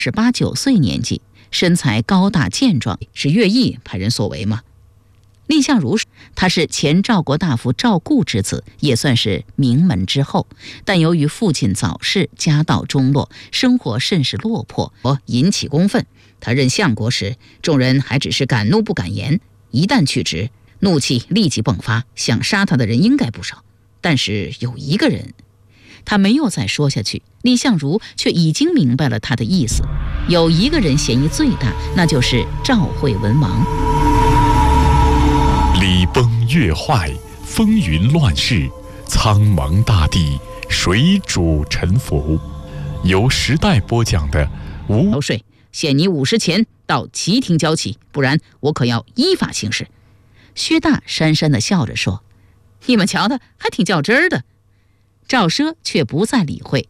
18、19岁年纪，身材高大健壮，是乐毅派人所为吗？蔺相如他是前赵国大夫赵固之子，也算是名门之后，但由于父亲早逝，家道中落，生活甚是落魄，引起公愤。他任相国时，众人还只是敢怒不敢言，一旦去职，怒气立即迸发，想杀他的人应该不少。但是有一个人，他没有再说下去，蔺相如却已经明白了他的意思。有一个人嫌疑最大，那就是赵惠文王。 礼崩乐坏，风云乱世，苍茫大地，水主沉浮。由时代播讲的逃税，限你50钱到齐庭交起，不然我可要依法行事。薛大讪讪地笑着说：“你们瞧他还挺较真儿的。”赵奢却不再理会，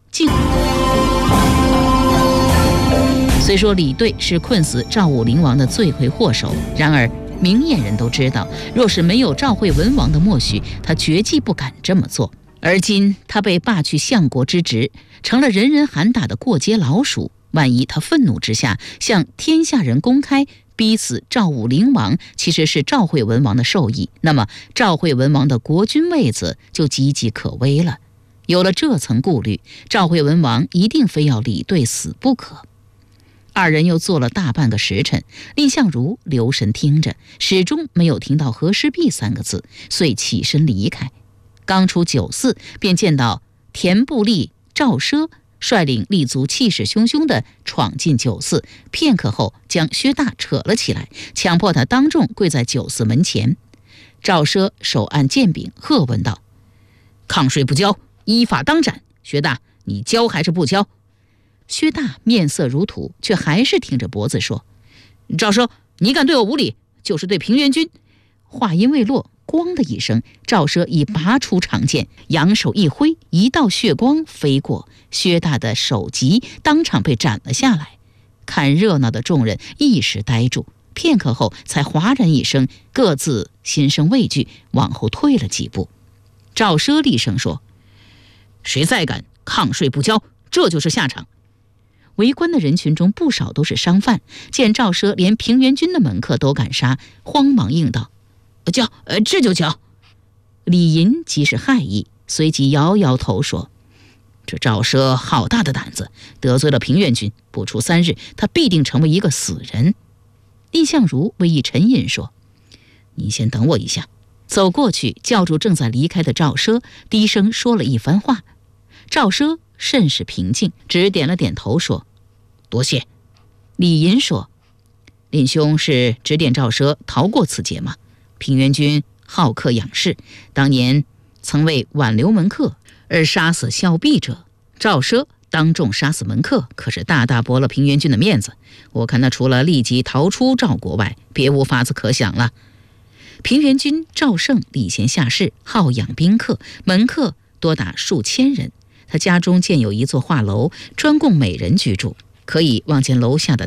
虽说李兑是困死赵武灵王的罪魁祸首，然而明眼人都知道，若是没有赵惠文王的默许，他绝技不敢这么做。而今他被罢去相国之职，成了人人喊打的过街老鼠。万一他愤怒之下向天下人公开逼死赵武灵王其实是赵惠文王的授意，那么赵惠文王的国君位子就岌岌可危了。有了这层顾虑，赵惠文王一定非要李兑死不可。二人又坐了大半个时辰，蔺相如留神听着，始终没有听到和氏璧3个字，遂起身离开。刚出酒肆，便见到田不利、赵奢率领立足气势汹汹地闯进酒肆，片刻后将薛大扯了起来，强迫他当众跪在酒肆门前。赵奢手按剑柄，喝问道：“抗税不交，依法当斩！薛大，你交还是不交？”薛大面色如土，却还是挺着脖子说：“赵奢，你敢对我无礼，就是对平原君。”话音未落，咣的一声，赵奢已拔出长剑，扬手一挥，一道血光飞过，薛大的首级当场被斩了下来。看热闹的众人一时呆住，片刻后才哗然一声，各自心生畏惧，往后退了几步。赵奢厉声说：“谁再敢抗税不交，这就是下场。”围观的人群中不少都是商贩，见赵奢连平原君的门客都敢杀，慌忙应道：“交，这就交。”李银即是骇意，随即摇摇头说：“这赵奢好大的胆子，得罪了平原君，不出3日，他必定成为一个死人。”蔺相如微一沉吟说：“你先等我一下。”走过去叫住正在离开的赵奢，低声说了一番话。赵奢甚是平静，只点了点头说：“多谢。”李银说：“蔺兄是指点赵奢逃过此劫吗？平原君好客养士，当年曾为挽留门客而杀死孝弼者，赵奢当众杀死门客，可是大大驳了平原君的面子。我看他除了立即逃出赵国外，别无法子可想了。平原君赵胜礼贤下士，好养宾客，门客多达数千人。他家中建有一座画楼，专供美人居住，可以望见楼下的